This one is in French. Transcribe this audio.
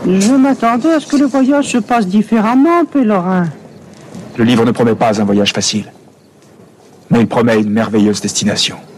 Je m'attendais à ce que le voyage se passe différemment, pèlerin. Le livre ne promet pas un voyage facile, mais il promet une merveilleuse destination.